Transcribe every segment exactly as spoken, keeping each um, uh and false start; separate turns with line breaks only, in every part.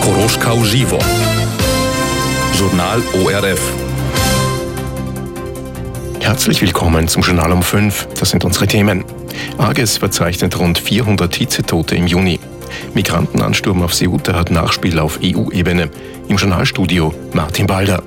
Koroška uživo. Journal O R F.
Herzlich willkommen zum Journal um fünf. Das sind unsere Themen. AGES verzeichnet rund vierhundert Hitzetote im Juni. Migrantenansturm auf Ceuta hat Nachspiel auf E U-Ebene. Im Journalstudio Martin Balder.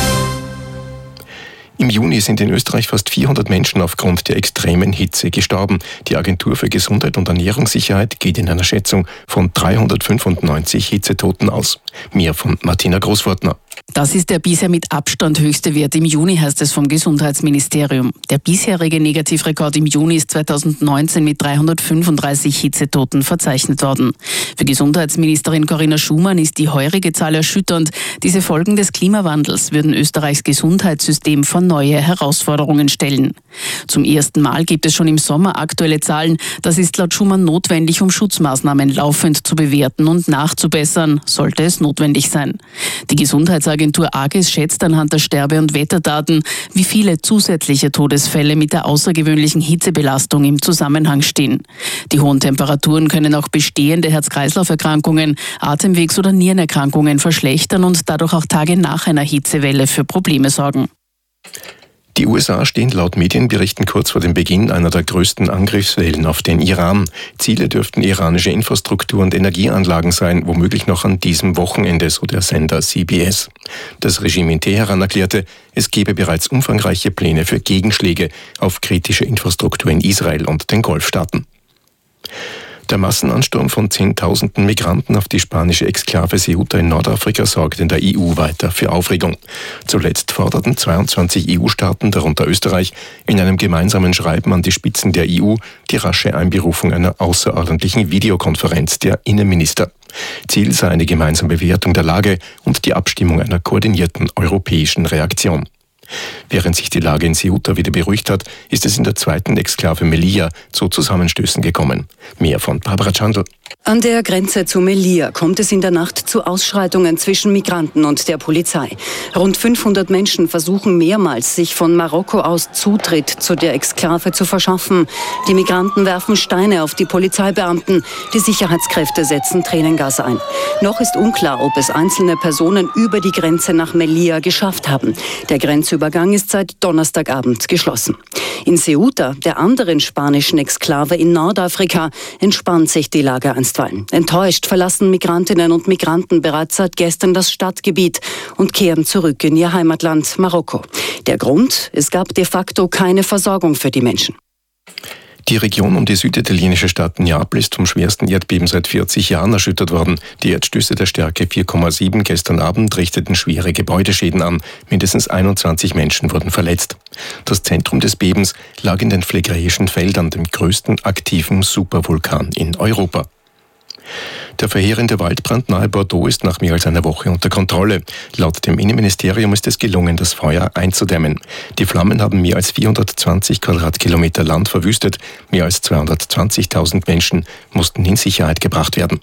Im Juni sind in Österreich fast vierhundert Menschen aufgrund der extremen Hitze gestorben. Die Agentur für Gesundheit und Ernährungssicherheit geht in einer Schätzung von dreihundertfünfundneunzig Hitzetoten aus. Mehr von Martina Großwortner.
Das ist der bisher mit Abstand höchste Wert im Juni, heißt es vom Gesundheitsministerium. Der bisherige Negativrekord im Juni ist zweitausendneunzehn mit dreihundertfünfunddreißig Hitzetoten verzeichnet worden. Für Gesundheitsministerin Corinna Schumann ist die heurige Zahl erschütternd. Diese Folgen des Klimawandels würden Österreichs Gesundheitssystem vor neue Herausforderungen stellen. Zum ersten Mal gibt es schon im Sommer aktuelle Zahlen. Das ist laut Schumann notwendig, um Schutzmaßnahmen laufend zu bewerten und nachzubessern, sollte es notwendig sein. Die Gesundheitsagentur AGES schätzt anhand der Sterbe- und Wetterdaten, wie viele zusätzliche Todesfälle mit der außergewöhnlichen Hitzebelastung im Zusammenhang stehen. Die hohen Temperaturen können auch bestehende Herz-Kreislauf-Erkrankungen, Atemwegs- oder Nierenerkrankungen verschlechtern und dadurch auch Tage nach einer Hitzewelle für Probleme sorgen.
Die U S A stehen laut Medienberichten kurz vor dem Beginn einer der größten Angriffswellen auf den Iran. Ziele dürften iranische Infrastruktur und Energieanlagen sein, womöglich noch an diesem Wochenende, so der Sender C B S. Das Regime in Teheran erklärte, es gebe bereits umfangreiche Pläne für Gegenschläge auf kritische Infrastruktur in Israel und den Golfstaaten. Der Massenansturm von Zehntausenden Migranten auf die spanische Exklave Ceuta in Nordafrika sorgt in der E U weiter für Aufregung. Zuletzt forderten zweiundzwanzig E U-Staaten, darunter Österreich, in einem gemeinsamen Schreiben an die Spitzen der E U die rasche Einberufung einer außerordentlichen Videokonferenz der Innenminister. Ziel sei eine gemeinsame Bewertung der Lage und die Abstimmung einer koordinierten europäischen Reaktion. Während sich die Lage in Ceuta wieder beruhigt hat, ist es in der zweiten Exklave Melilla zu Zusammenstößen gekommen. Mehr von Barbara Chandl.
An der Grenze zu Melilla kommt es in der Nacht zu Ausschreitungen zwischen Migranten und der Polizei. Rund fünfhundert Menschen versuchen mehrmals, sich von Marokko aus Zutritt zu der Exklave zu verschaffen. Die Migranten werfen Steine auf die Polizeibeamten. Die Sicherheitskräfte setzen Tränengas ein. Noch ist unklar, ob es einzelne Personen über die Grenze nach Melilla geschafft haben. Der Grenzübergang ist seit Donnerstagabend geschlossen. In Ceuta, der anderen spanischen Exklave in Nordafrika, entspannt sich die Lage einstweilen. Enttäuscht verlassen Migrantinnen und Migranten bereits seit gestern das Stadtgebiet und kehren zurück in ihr Heimatland Marokko. Der Grund? Es gab de facto keine Versorgung für die Menschen.
Die Region um die süditalienische Stadt Neapel ist vom schwersten Erdbeben seit vierzig Jahren erschüttert worden. Die Erdstöße der Stärke vier Komma sieben gestern Abend richteten schwere Gebäudeschäden an. Mindestens einundzwanzig Menschen wurden verletzt. Das Zentrum des Bebens lag in den Phlegräischen Feldern, dem größten aktiven Supervulkan in Europa. Der verheerende Waldbrand nahe Bordeaux ist nach mehr als einer Woche unter Kontrolle. Laut dem Innenministerium ist es gelungen, das Feuer einzudämmen. Die Flammen haben mehr als vierhundertzwanzig Quadratkilometer Land verwüstet. Mehr als zweihundertzwanzigtausend Menschen mussten in Sicherheit gebracht werden.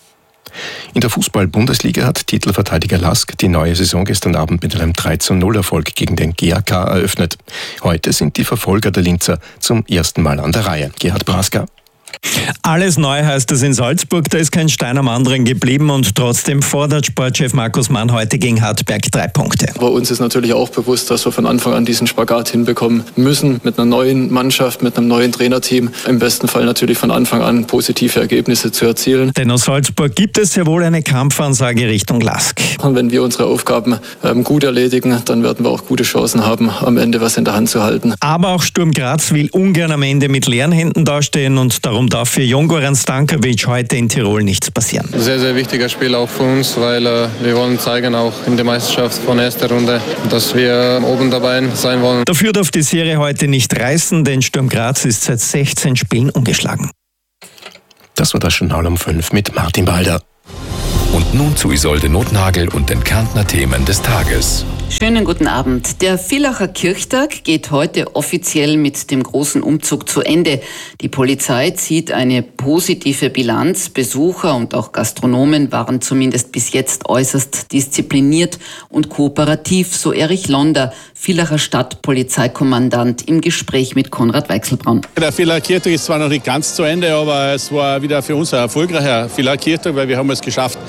In der Fußball-Bundesliga hat Titelverteidiger Lask die neue Saison gestern Abend mit einem drei zu null Erfolg gegen den G A K eröffnet. Heute sind die Verfolger der Linzer zum ersten Mal an der Reihe. Gerhard Braska.
Alles neu heißt es in Salzburg, da ist kein Stein am anderen geblieben und trotzdem fordert Sportchef Markus Mann heute gegen Hartberg drei Punkte.
Aber uns ist natürlich auch bewusst, dass wir von Anfang an diesen Spagat hinbekommen müssen, mit einer neuen Mannschaft, mit einem neuen Trainerteam, im besten Fall natürlich von Anfang an positive Ergebnisse zu erzielen.
Denn aus Salzburg gibt es sehr wohl eine Kampfansage Richtung Lask.
Und wenn wir unsere Aufgaben ähm, gut erledigen, dann werden wir auch gute Chancen haben, am Ende was in der Hand zu halten.
Aber auch Sturm Graz will ungern am Ende mit leeren Händen dastehen und darum darf für Jon-Goran Stankovic heute in Tirol nichts passieren.
Sehr, sehr wichtiger Spiel auch für uns, weil äh, wir wollen zeigen, auch in der Meisterschaft von erster Runde, dass wir oben dabei sein wollen.
Dafür darf die Serie heute nicht reißen, denn Sturm Graz ist seit sechzehn Spielen ungeschlagen.
Das war das Journal um fünf mit Martin Balder.
Und nun zu Isolde Notnagel und den Kärntner Themen des Tages.
Schönen guten Abend. Der Villacher Kirchtag geht heute offiziell mit dem großen Umzug zu Ende. Die Polizei zieht eine positive Bilanz. Besucher und auch Gastronomen waren zumindest bis jetzt äußerst diszipliniert und kooperativ, so Erich Londer, Villacher Stadtpolizeikommandant, im Gespräch mit Konrad Weichselbraun.
Der Villacher Kirchtag ist zwar noch nicht ganz zu Ende, aber es war wieder für uns ein erfolgreicher Villacher Kirchtag, weil wir haben es geschafft,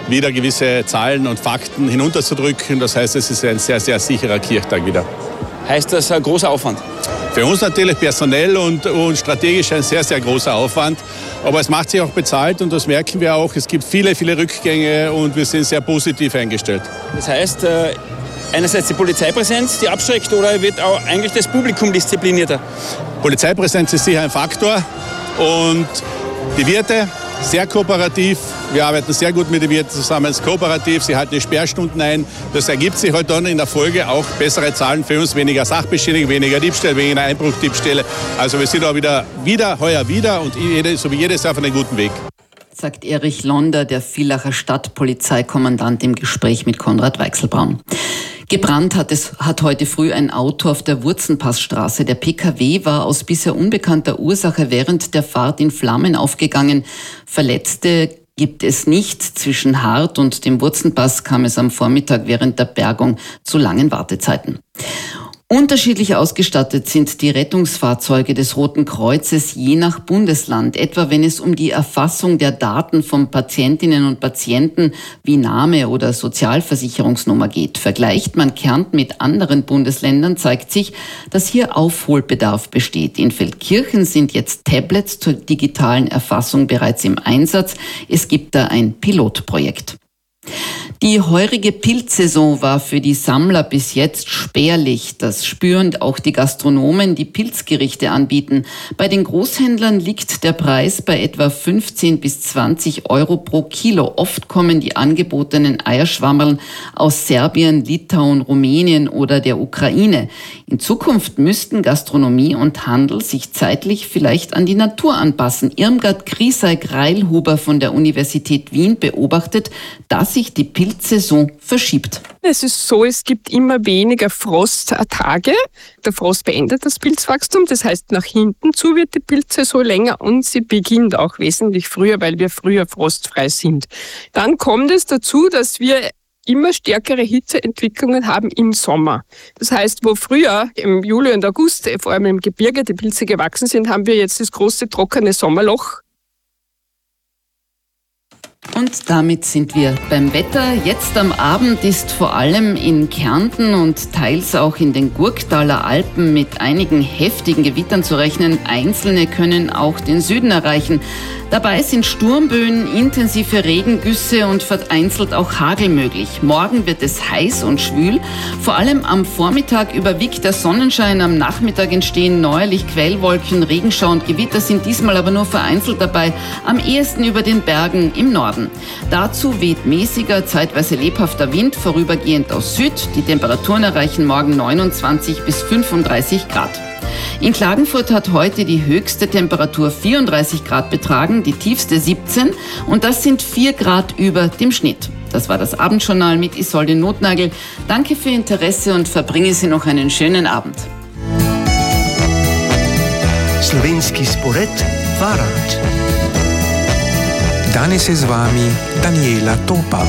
wieder gewisse Zahlen und Fakten hinunterzudrücken. Das heißt, es ist ein sehr, sehr sicherer Kirchtag wieder.
Heißt das ein großer Aufwand?
Für uns natürlich personell und, und strategisch ein sehr, sehr großer Aufwand. Aber es macht sich auch bezahlt und das merken wir auch. Es gibt viele, viele Rückgänge und wir sind sehr positiv eingestellt.
Das heißt, äh, einerseits die Polizeipräsenz, die abschreckt, oder wird auch eigentlich das Publikum disziplinierter?
Polizeipräsenz ist sicher ein Faktor und die Wirte sehr kooperativ. Wir arbeiten sehr gut mit den Wirten zusammen, es ist kooperativ, sie halten die Sperrstunden ein. Das ergibt sich halt dann in der Folge auch bessere Zahlen für uns, weniger Sachbeschädigung, weniger Diebstähle, weniger Einbruchdiebstähle. Also wir sind auch wieder, wieder heuer wieder und jede, so wie jedes Jahr auf einem guten Weg.
Sagt Erich Londer, der Villacher Stadtpolizeikommandant, im Gespräch mit Konrad Weichselbraun. Gebrannt hat es, hat heute früh ein Auto auf der Wurzenpassstraße. Der P K W war aus bisher unbekannter Ursache während der Fahrt in Flammen aufgegangen. Verletzte gibt es nicht. Zwischen Hart und dem Wurzenpass kam es am Vormittag während der Bergung zu langen Wartezeiten. Unterschiedlich ausgestattet sind die Rettungsfahrzeuge des Roten Kreuzes je nach Bundesland, etwa wenn es um die Erfassung der Daten von Patientinnen und Patienten wie Name oder Sozialversicherungsnummer geht. Vergleicht man Kärnten mit anderen Bundesländern, zeigt sich, dass hier Aufholbedarf besteht. In Feldkirchen sind jetzt Tablets zur digitalen Erfassung bereits im Einsatz. Es gibt da ein Pilotprojekt. Die heurige Pilzsaison war für die Sammler bis jetzt spärlich. Das spüren auch die Gastronomen, die Pilzgerichte anbieten. Bei den Großhändlern liegt der Preis bei etwa fünfzehn bis zwanzig Euro pro Kilo. Oft kommen die angebotenen Eierschwammerln aus Serbien, Litauen, Rumänien oder der Ukraine. In Zukunft müssten Gastronomie und Handel sich zeitlich vielleicht an die Natur anpassen. Irmgard Griesei-Greilhuber von der Universität Wien beobachtet, dass sich die Pilzsaison verschiebt.
Es ist so, es gibt immer weniger Frosttage. Der Frost beendet das Pilzwachstum, das heißt, nach hinten zu wird die Pilzsaison länger und sie beginnt auch wesentlich früher, weil wir früher frostfrei sind. Dann kommt es dazu, dass wir immer stärkere Hitzeentwicklungen haben im Sommer. Das heißt, wo früher im Juli und August, vor allem im Gebirge, die Pilze gewachsen sind, haben wir jetzt das große trockene Sommerloch.
Und damit sind wir beim Wetter. Jetzt am Abend ist vor allem in Kärnten und teils auch in den Gurktaler Alpen mit einigen heftigen Gewittern zu rechnen. Einzelne können auch den Süden erreichen. Dabei sind Sturmböen, intensive Regengüsse und vereinzelt auch Hagel möglich. Morgen wird es heiß und schwül. Vor allem am Vormittag überwiegt der Sonnenschein. Am Nachmittag entstehen neuerlich Quellwolken, Regenschauer und Gewitter sind diesmal aber nur vereinzelt dabei. Am ehesten über den Bergen im Norden. Dazu weht mäßiger, zeitweise lebhafter Wind, vorübergehend aus Süd. Die Temperaturen erreichen morgen neunundzwanzig bis fünfunddreißig Grad. In Klagenfurt hat heute die höchste Temperatur vierunddreißig Grad betragen, die tiefste siebzehn und das sind vier Grad über dem Schnitt. Das war das Abendjournal mit Isolde Notnagel. Danke für Ihr Interesse und verbringen Sie noch einen schönen Abend.
Slovenski spored Farad. Danes je z vami Daniela Topal.